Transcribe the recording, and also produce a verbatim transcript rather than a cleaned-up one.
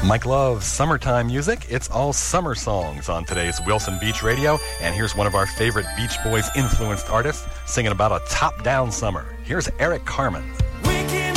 Mike loves summertime music. It's all summer songs on today's Wilson Beach Radio. And here's one of our favorite Beach Boys influenced artists singing about a top-down summer. Here's Eric Carmen.